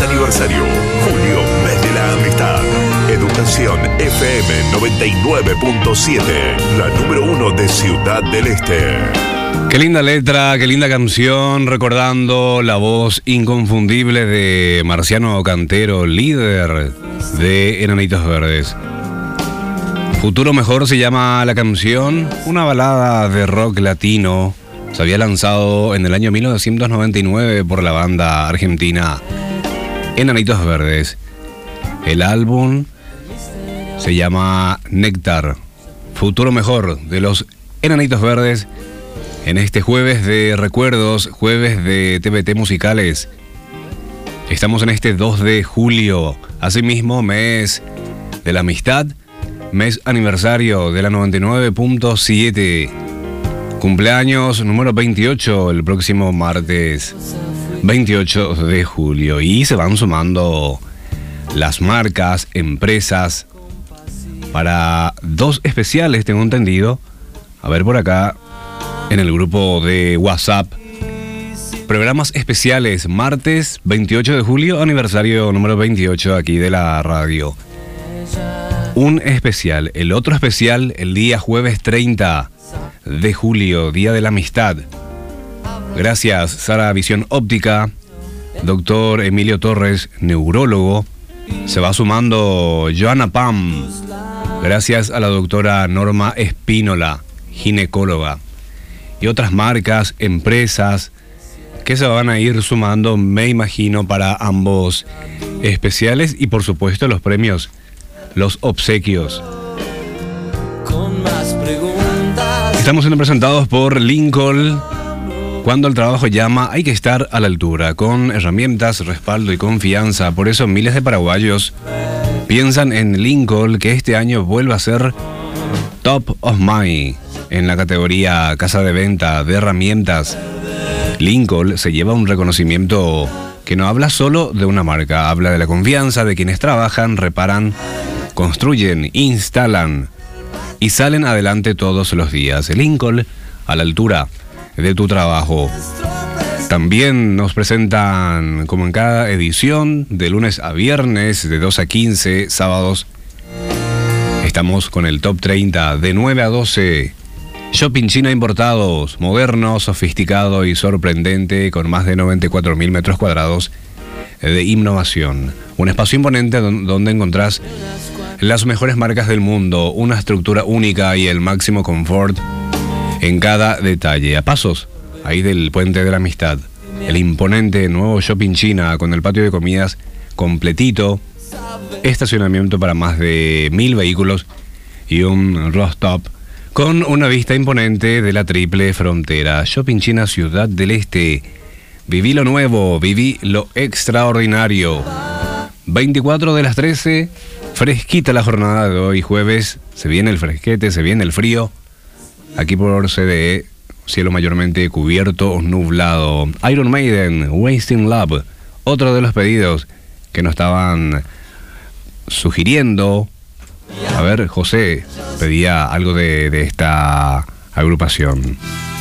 aniversario. Julio, mes de la amistad. Educación FM 99.7, la número 1 de Ciudad del Este. Qué linda letra, qué linda canción, recordando la voz inconfundible de Marciano Cantero, líder de Enanitos Verdes. Futuro Mejor se llama la canción, una balada de rock latino. Se había lanzado en el año 1999 por la banda argentina Enanitos Verdes. El álbum se llama Néctar. Futuro Mejor de los Enanitos Verdes. En este jueves de recuerdos, jueves de TBT musicales. Estamos en este 2 de julio, asimismo mes de la amistad, mes aniversario de la 99.7. Cumpleaños número 28 el próximo martes 28 de julio. Y se van sumando las marcas, empresas, para 2 especiales, tengo entendido. A ver por acá. En el grupo de WhatsApp, programas especiales, martes 28 de julio, aniversario número 28 aquí de la radio. Un especial, el otro especial el día jueves 30 de julio, Día de la Amistad. Gracias, Sara Visión Óptica, doctor Emilio Torres, neurólogo. Se va sumando Joana Pam. Gracias a la doctora Norma Espínola, ginecóloga. Y otras marcas, empresas que se van a ir sumando, me imagino, para ambos especiales y por supuesto los premios, los obsequios. Estamos siendo presentados por Lincoln. Cuando el trabajo llama, hay que estar a la altura, con herramientas, respaldo y confianza. Por eso miles de paraguayos piensan en Lincoln, que este año vuelva a ser Top of Mind en la categoría casa de venta de herramientas. Lincoln se lleva un reconocimiento que no habla solo de una marca, habla de la confianza de quienes trabajan, reparan, construyen, instalan y salen adelante todos los días. Lincoln, a la altura de tu trabajo. También nos presentan, como en cada edición, de lunes a viernes, de 2 a 15, sábados. Estamos con el Top 30, de 9 a 12. Shopping China Importados, moderno, sofisticado y sorprendente, con más de 94.000 metros cuadrados de innovación. Un espacio imponente donde encontrás las mejores marcas del mundo, una estructura única y el máximo confort en cada detalle. A pasos ahí del Puente de la Amistad, el imponente nuevo Shopping China con el patio de comidas completito, estacionamiento para más de 1.000 vehículos y un rooftop con una vista imponente de la triple frontera. Shopping China Ciudad del Este. Viví lo nuevo, viví lo extraordinario. 24 de las 13, fresquita la jornada de hoy, jueves. Se viene el fresquete, se viene el frío. Aquí por CDE, cielo mayormente cubierto o nublado. Iron Maiden, Wasting Love. Otro de los pedidos que nos estaban sugiriendo. A ver, José pedía algo de esta agrupación.